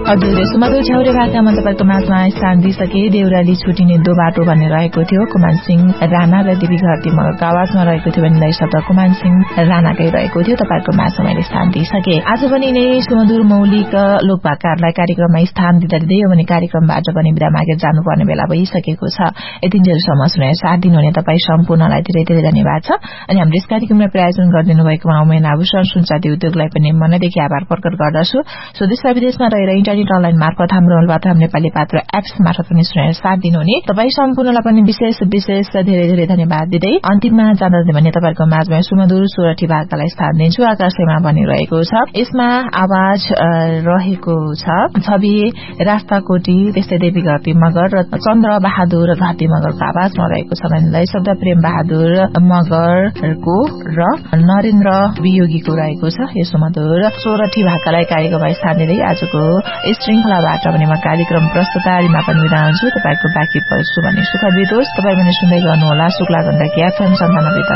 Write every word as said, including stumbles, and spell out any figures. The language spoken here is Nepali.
हजुर सुमधुर छौरे भाकामा तपाईँको माझमा स्थान दिइसके देउराली छुटिने दो बाटो भन्ने रहेको थियो कुमान सिंह राणा र देवी घरती मगरको आवाजमा रहेको थियो भने शब्द कुमान सिंह राणाकै रहेको थियो तपाईँको माझमा मैले स्थान दिइसके। आज पनि नै सुमधुर मौलिक लोकभाकाहरूलाई कार्यक्रममा स्थान दिँदा दिँदै यो भने कार्यक्रमबाट पनि बिदा मागेर जानुपर्ने बेला भइसकेको छ। यतिन्जेलसम्म सुनेर साथ दिनुहुने तपाईँ सम्पूर्णलाई धेरै धेरै धन्यवाद छ। अनि हाम्रो यस कार्यक्रमलाई प्रायोजन गरिदिनु भएकोमा उमेन आभूषण सुनचाँदी उद्योगलाई पनि मनैदेखि आभार प्रकट गर्दछु। स्वदेश र विदेशमा रहेर इन्टरनेट अनलाइन मार्फत हाम्रो अलबात्राम नेपाली पात्र एप्स मार्फत पनि सुनेर साथ दिनुहुने तपाईँ सम्पूर्णलाई पनि विशेष विशेष धेरै धेरै धन्यवाद दिँदै अन्तिममा जाँदा भने तपाईँको माझमा सुमधुर सोरठी भाकालाई स्थान दिन्छु। आकाशमा बनिरहेको छ यसमा आवाज रहेको छ छवि रास्ता कोटी त्यस्तै देवी घरती मगर र चन्द्र बहादुर घरती मगरको आवाजमा रहेको छ भने शब्द प्रेम बहादुर मगरको र नरेन्द्र वियोगीको रहेको छ। यो सुमधुर सोरठी भाकालाई कार्यक्रममा स्थान दिँदै आजको श्रृंखलाबाट भने म कार्यक्रम प्रस्तुतारीमा पनि बिदा हुन्छु। तपाईँको बाँकी पल्छु भन्ने सुख बितोस्। तपाईँ पनि सुन्दै गर्नुहोला शुक्ला गण्डकी एफएम सन्तानब्बे